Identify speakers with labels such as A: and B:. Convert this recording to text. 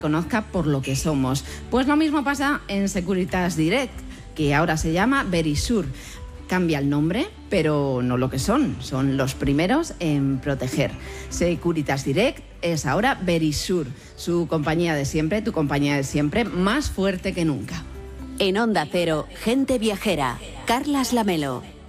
A: conozca por lo que somos. Pues lo mismo pasa en Securitas Direct, que ahora se llama Verisur. Cambia el nombre, pero no lo que son los primeros en proteger. Securitas Direct es ahora Verisur, su compañía de siempre, tu compañía de siempre, más fuerte que nunca.
B: En Onda Cero, Gente Viajera, Carlas Lamelo.